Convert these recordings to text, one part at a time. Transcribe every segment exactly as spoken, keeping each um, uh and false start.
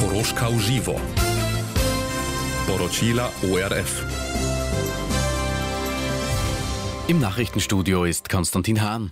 Koroška v živo. Poročila O R F. Im Nachrichtenstudio ist Konstantin Hahn.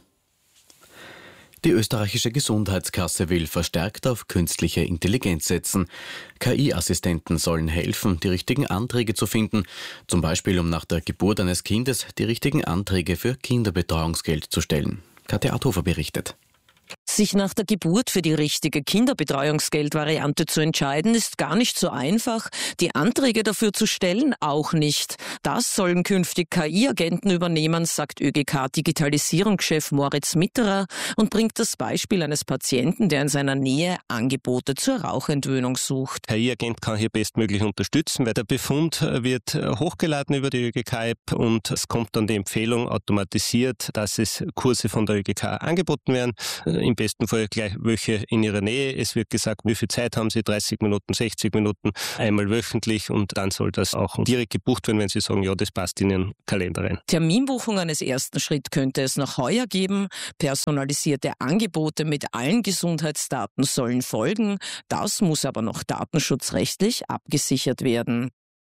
Die österreichische Gesundheitskasse will verstärkt auf künstliche Intelligenz setzen. K I-Assistenten sollen helfen, die richtigen Anträge zu finden, zum Beispiel um nach der Geburt eines Kindes die richtigen Anträge für Kinderbetreuungsgeld zu stellen. Katja Arthofer berichtet. Sich nach der Geburt für die richtige Kinderbetreuungsgeldvariante zu entscheiden, ist gar nicht so einfach. Die Anträge dafür zu stellen, auch nicht. Das sollen künftig K I-Agenten übernehmen, sagt Ö G K-Digitalisierungschef Moritz Mitterer und bringt das Beispiel eines Patienten, der in seiner Nähe Angebote zur Rauchentwöhnung sucht. K I-Agent kann hier bestmöglich unterstützen, weil der Befund wird hochgeladen über die Ö G K-App und es kommt dann die Empfehlung automatisiert, dass es Kurse von der Ö G K angeboten werden. Im besten Fall gleich welche in ihrer Nähe. Es wird gesagt, wie viel Zeit haben Sie? dreißig Minuten, sechzig Minuten, einmal wöchentlich und dann soll das auch direkt gebucht werden, wenn Sie sagen, ja, das passt in Ihren Kalender rein. Terminbuchung eines ersten Schritt könnte es noch heuer geben. Personalisierte Angebote mit allen Gesundheitsdaten sollen folgen. Das muss aber noch datenschutzrechtlich abgesichert werden.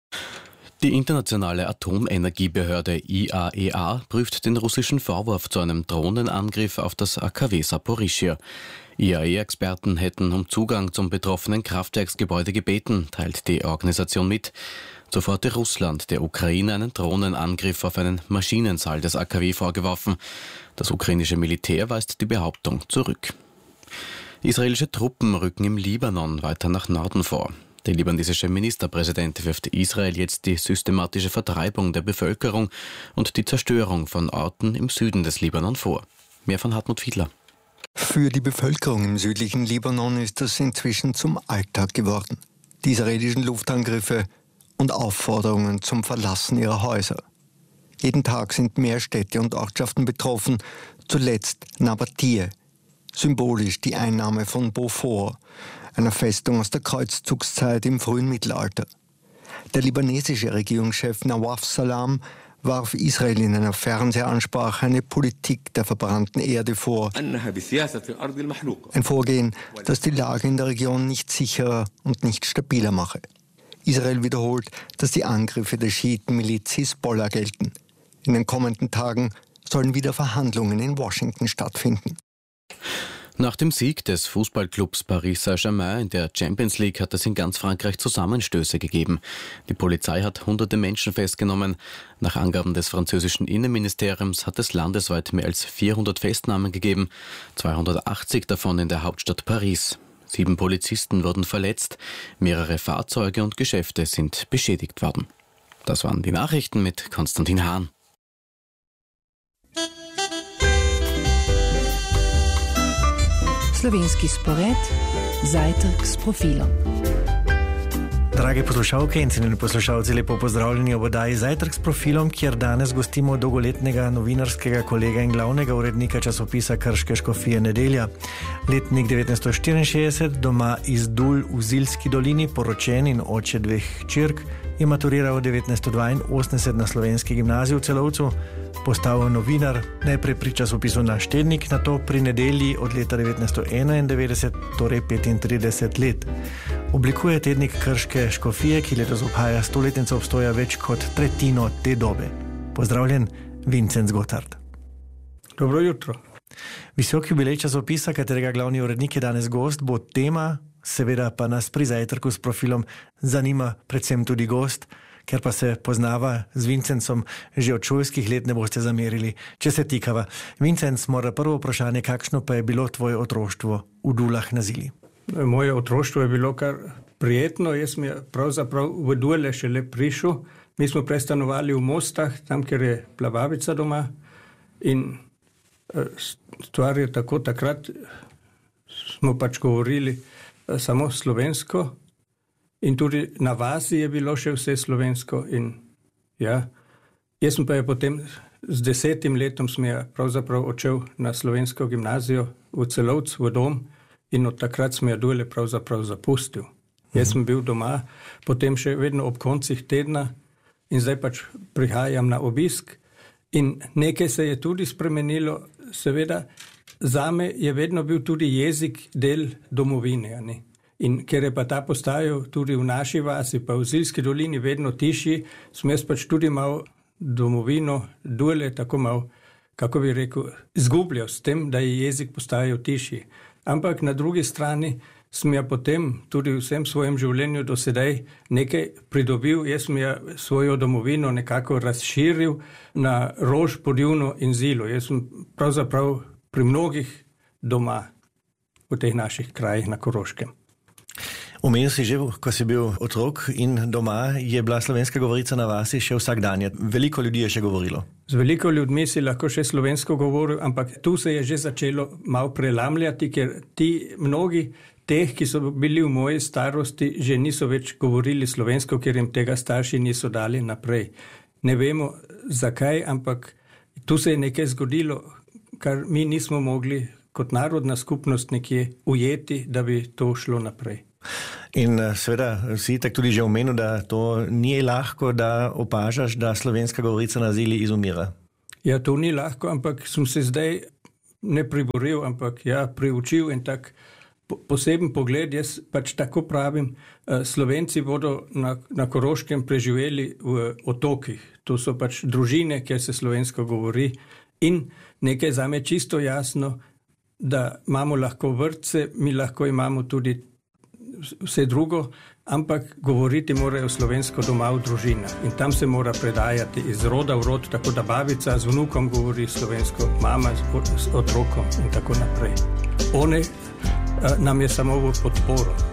Die internationale Atomenergiebehörde I A E A prüft den russischen Vorwurf zu einem Drohnenangriff auf das A K W Saporischschja. I A E A-Experten hätten um Zugang zum betroffenen Kraftwerksgebäude gebeten, teilt die Organisation mit. Zuvor hatte Russland der Ukraine einen Drohnenangriff auf einen Maschinensaal des A K W vorgeworfen. Das ukrainische Militär weist die Behauptung zurück. Israelische Truppen rücken im Libanon weiter nach Norden vor. Der libanesische Ministerpräsident wirft Israel jetzt die systematische Vertreibung der Bevölkerung und die Zerstörung von Orten im Süden des Libanon vor. Mehr von Hartmut Fiedler. Für die Bevölkerung im südlichen Libanon ist das inzwischen zum Alltag geworden. Die israelischen Luftangriffe und Aufforderungen zum Verlassen ihrer Häuser. Jeden Tag sind mehr Städte und Ortschaften betroffen, zuletzt Nabatie, symbolisch die Einnahme von Beaufort, einer Festung aus der Kreuzzugszeit im frühen Mittelalter. Der libanesische Regierungschef Nawaf Salam warf Israel in einer Fernsehansprache eine Politik der verbrannten Erde vor. Ein Vorgehen, das die Lage in der Region nicht sicherer und nicht stabiler mache. Israel wiederholt, dass die Angriffe der Schiitenmiliz Hisbollah gelten. In den kommenden Tagen sollen wieder Verhandlungen in Washington stattfinden. Nach dem Sieg des Fußballclubs Paris Saint-Germain in der Champions League hat es in ganz Frankreich Zusammenstöße gegeben. Die Polizei hat hunderte Menschen festgenommen. Nach Angaben des französischen Innenministeriums hat es landesweit mehr als vierhundert Festnahmen gegeben, zweihundertachtzig davon in der Hauptstadt Paris. Sieben Polizisten wurden verletzt, mehrere Fahrzeuge und Geschäfte sind beschädigt worden. Das waren die Nachrichten mit Konstantin Hahn. Slovenski spored, zajtrk s profilom. Drage poslušalke in cenjeni poslušalci, lepo pozdravljeni ob oddaji Zajtrk s profilom, kjer danes gostimo dolgoletnega novinarskega kolega in glavnega urednika časopisa Krške škofije Nedelja. Letnik devetnajststo štiriinšestdeset, doma iz Dul v Zilski dolini, poročen in oče dveh hčerk, je maturiral devetnajststo dvainosemdeset na slovenski gimnaziji v Celovcu, postal novinar, najprej pri časopisu Naš tednik, nato pri Nedelji od leta devetnajststo enaindevetdeset, torej petintrideset let. Oblikuje tednik Krške škofije, ki letos obhaja stoletnico obstoja več kot tretjino te dobe. Pozdravljen, Vincent Gotthard. Dobro jutro. Visoki jubilej časopisa, katerega glavni urednik je danes gost, bo tema, seveda pa nas pri Zajtrku s profilom zanima predvsem tudi gost, ker pa se poznava z Vincencom že od šolskih let, ne boste zamerili, če se tikava. Vincenc, mora prvo vprašanje, kakšno pa je bilo tvoje otroštvo v Dulah na Zili? Moje otroštvo je bilo kar prijetno. Jaz sem pravzaprav v Dule šele prišel. Mi smo prestanovali v Mostah, tam, kjer je plavavica doma. In stvar je tako, takrat smo pač govorili samo slovensko. In tudi na vasi je bilo še vse slovensko. In ja, jaz sem pa je potem z desetim letom sem je pravzaprav odšel na slovensko gimnazijo v Celovcu, v dom. In od takrat sem je Dule pravzaprav zapustil. Jaz sem bil doma, potem še vedno ob koncih tedna in zdaj pač prihajam na obisk. In nekaj se je tudi spremenilo, seveda, zame je vedno bil tudi jezik del domovine. Ne? In ker je pa ta postajal tudi v naši vasi, pa v Zilski dolini vedno tišji, sem jaz pač tudi mal domovino dole, tako mal, kako bi rekel, izgubljal s tem, da je jezik postajal tišji. Ampak na drugi strani sem ja potem tudi v vsem svojem življenju do sedaj nekaj pridobil. Jaz sem ja svojo domovino nekako razširil na Rož, Podivno in Zilo. Jaz sem pravzaprav pri mnogih doma v teh naših krajih na Koroškem. Omenil si že, ko si bil otrok in doma je bila slovenska govorica na vasi še vsak dan. Veliko ljudi je še govorilo. Z veliko ljudmi si lahko še slovensko govoril, ampak tu se je že začelo malo prelamljati, ker ti mnogi teh, ki so bili v moji starosti, že niso več govorili slovensko, ker jim tega starši niso dali naprej. Ne vemo zakaj, ampak tu se je nekaj zgodilo, kar mi nismo mogli kot narodna skupnost nekje ujeti, da bi to šlo naprej. In seveda si tak tudi že omenil, da to ni lahko, da opažaš, da slovenska govorica na Zili izumira. Ja, to ni lahko, ampak sem se zdaj ne priboril, ampak ja, priučil in tak poseben pogled. Jaz pač tako pravim, Slovenci bodo na, na Koroškem preživeli v otokih. To so pač družine, kjer se slovensko govori. In nekaj zame čisto jasno, da imamo lahko vrtce, mi lahko imamo tudi vse drugo, ampak govoriti morajo slovensko doma v družinah. In tam se mora predajati iz roda v rod, tako da babica z vnukom govori slovensko, mama z otrokom in tako naprej. One nam je samo v podporo.